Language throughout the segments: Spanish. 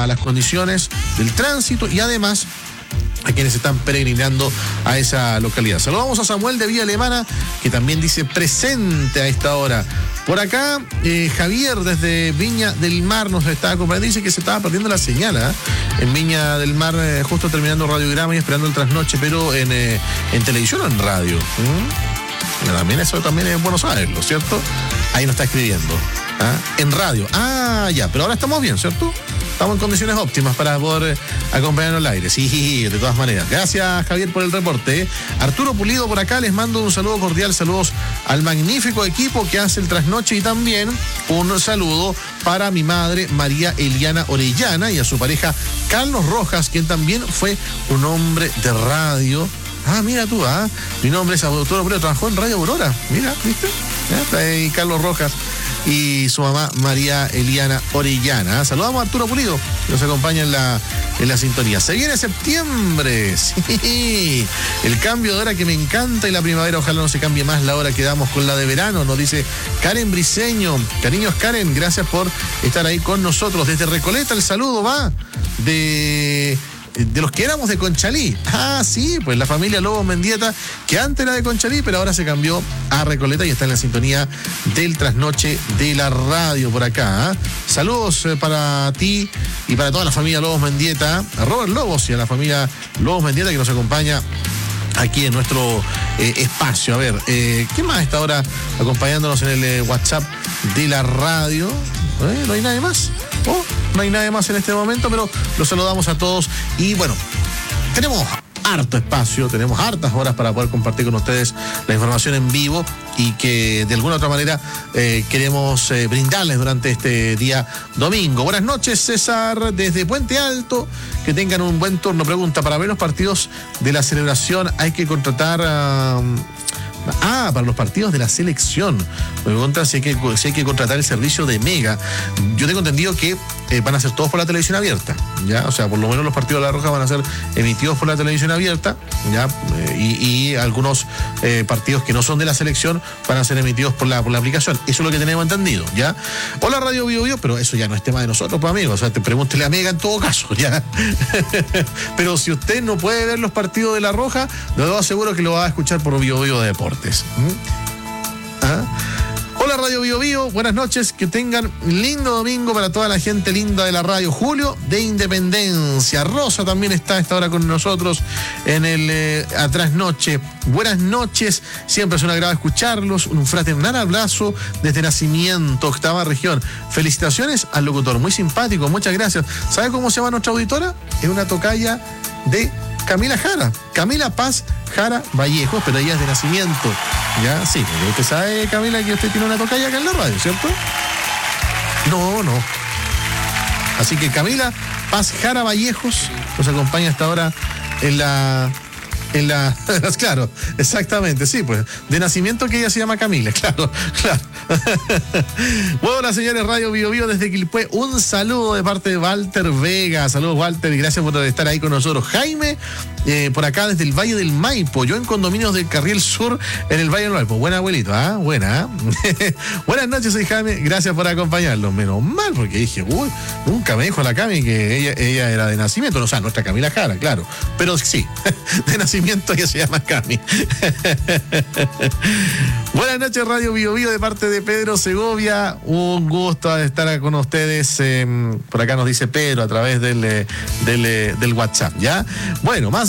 a las condiciones del tránsito y además a quienes están peregrinando a esa localidad. Saludamos a Samuel de Villa Alemana, que también dice presente a esta hora. Por acá, Javier desde Viña del Mar nos está acompañando. Dice que se estaba perdiendo la señal en Viña del Mar, justo terminando radiograma y esperando el trasnoche, pero en televisión o en radio. También eso también es bueno saberlo, ¿cierto? Ahí nos está escribiendo. En radio. Ya, pero ahora estamos bien, ¿cierto? Estamos en condiciones óptimas para poder acompañarnos al aire. Sí, de todas maneras. Gracias, Javier, por el reporte. Arturo Pulido por acá, les mando un saludo cordial. Saludos al magnífico equipo que hace el trasnoche y también un saludo para mi madre, María Eliana Orellana, y a su pareja, Carlos Rojas, quien también fue un hombre de radio. Mira tú, mi nombre es Arturo Pulido, trabajó en Radio Aurora. Mira, ¿viste? Está ahí Carlos Rojas y su mamá María Eliana Orellana. Saludamos a Arturo Pulido, que nos acompaña en la sintonía. Se viene septiembre, sí, el cambio de hora que me encanta y la primavera, ojalá no se cambie más la hora que damos con la de verano, nos dice Karen Briceño. Cariños, Karen, gracias por estar ahí con nosotros. Desde Recoleta el saludo va de los que éramos de Conchalí. Sí, pues la familia Lobos Mendieta, que antes era de Conchalí, pero ahora se cambió a Recoleta y está en la sintonía del trasnoche de la radio por acá. Saludos para ti y para toda la familia Lobos Mendieta, a Robert Lobos y a la familia Lobos Mendieta que nos acompaña aquí en nuestro espacio. A ver, ¿qué más está ahora acompañándonos en el WhatsApp de la radio? ¿No hay nadie más? No hay nadie más en este momento, pero los saludamos a todos y bueno, tenemos harto espacio, tenemos hartas horas para poder compartir con ustedes la información en vivo y que de alguna otra manera queremos brindarles durante este día domingo. Buenas noches, César, desde Puente Alto, que tengan un buen turno. Pregunta, para ver los partidos de la celebración hay que contratar para los partidos de la selección. Me preguntan si hay que contratar el servicio de Mega. Yo tengo entendido que van a ser todos por la televisión abierta, ¿ya? O sea, por lo menos los partidos de La Roja van a ser emitidos por la televisión abierta, ¿ya? Y algunos partidos que no son de la selección van a ser emitidos por la aplicación. Eso es lo que tenemos entendido, ¿ya? Hola, Radio Bio Bio, pero eso ya no es tema de nosotros, pues, amigos. O sea, pregúntele a Mega en todo caso, ¿ya? Pero si usted no puede ver los partidos de La Roja, lo aseguro que lo va a escuchar por Bio Bio de Deportes. Hola, Radio Bio Bio, buenas noches, que tengan lindo domingo para toda la gente linda de la radio. Julio de Independencia. Rosa también está a esta hora con nosotros en el Trasnoche. Buenas noches, siempre es un agrado escucharlos. Un fraternal abrazo desde Nacimiento, octava región. Felicitaciones al locutor, muy simpático, muchas gracias. ¿Sabe cómo se llama nuestra auditora? Es una tocaya de Camila Jara, Camila Paz Jara Vallejos, pero ella es de Nacimiento. Ya, sí, porque usted sabe, Camila, que usted tiene una tocaya acá en la radio, ¿cierto? No. Así que Camila Paz Jara Vallejos nos acompaña hasta ahora en la claro, exactamente, sí, pues, de nacimiento que ella se llama Camila, claro. Bueno, señores, Radio Bio Bio desde Quilpué, un saludo de parte de Walter Vega. Saludos, Walter, y gracias por estar ahí con nosotros. Jaime, por acá desde el Valle del Maipo, yo en condominios del Carriel Sur, en el Valle del Maipo. Buena, abuelito, buena. Buenas noches, soy Jaime, gracias por acompañarnos. Menos mal, porque dije, nunca me dijo la Cami que ella era de nacimiento, o sea, nuestra Camila Jara, claro, pero sí, de nacimiento ella se llama Cami. Buenas noches, Radio Bio Bio, de parte de Pedro Segovia, un gusto estar con ustedes. Por acá nos dice Pedro a través del WhatsApp, ¿ya? Bueno, más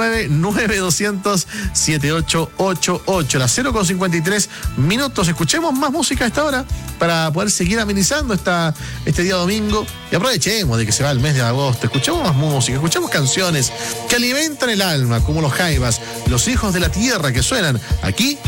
569-9200-7888, las 0:53 minutos. Escuchemos más música a esta hora para poder seguir amenizando este día domingo y aprovechemos de que se va el mes de agosto. Escuchemos más música, escuchemos canciones que alimentan el alma, como los Jaivas, los hijos de la tierra, que suenan aquí